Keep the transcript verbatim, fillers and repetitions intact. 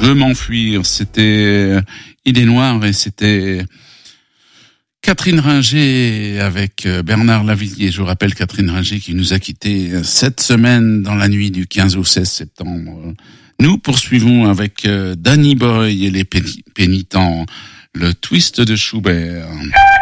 Je veux m'enfuir. C'était Il est noir et c'était Catherine Ringer avec Bernard Lavillier. Je vous rappelle Catherine Ringer qui nous a quittés cette semaine dans la nuit du quinze au seize septembre. Nous poursuivons avec Danny Boy et les pénitents, le twist de Schubert.